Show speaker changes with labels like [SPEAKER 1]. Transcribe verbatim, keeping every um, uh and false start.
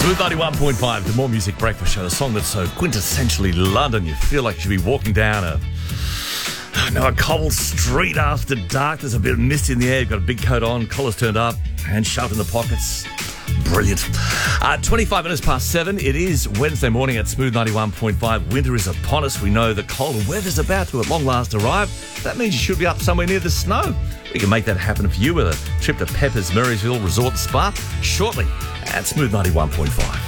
[SPEAKER 1] Smooth ninety-one point five, the More Music Breakfast Show, a song that's so quintessentially London, you feel like you should be walking down a, I know, a cobbled street after dark. There's a bit of mist in the air, you've got a big coat on, collar's turned up, hands shoved in the pockets. Brilliant. Uh, twenty-five minutes past seven. It is Wednesday morning at Smooth ninety-one point five. Winter is upon us. We know the cold weather's about to at long last arrive. That means you should be up somewhere near the snow. We can make that happen for you with a trip to Pepper's Murraysville Resort and Spa shortly at Smooth ninety-one point five.